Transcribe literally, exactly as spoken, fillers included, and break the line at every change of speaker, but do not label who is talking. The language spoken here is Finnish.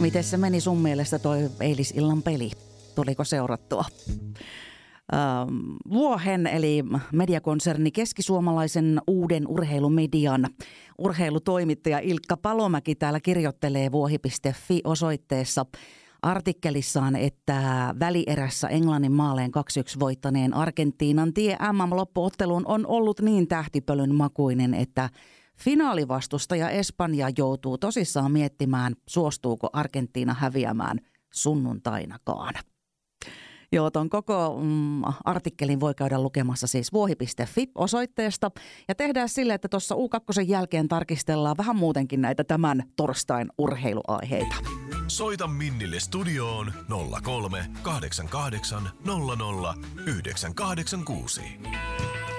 Miten se meni sun mielestä toi eilisillan peli? Tuliko seurattua? Ähm, Vuohen eli mediakonserni keskisuomalaisen uuden urheilumedian urheilutoimittaja Ilkka Palomäki täällä kirjoittelee vuohi piste fi osoitteessa artikkelissaan, että välierässä Englannin maaleen kaksi yksi voittaneen Argentiinan tie M M-loppuotteluun on ollut niin tähtipölyn makuinen, että finaalivastustaja Espanja joutuu tosissaan miettimään, suostuuko Argentiina häviämään sunnuntainakaan. Joo, ton koko mm, artikkelin voi käydä lukemassa siis vuohi piste fi osoitteesta ja tehdään sille, että tuossa U kaksi jälkeen tarkistellaan vähän muutenkin näitä tämän torstain urheiluaiheita.
Soita Minnille studioon nolla kolme kahdeksan kahdeksan nolla nolla yhdeksän kahdeksan kuusi.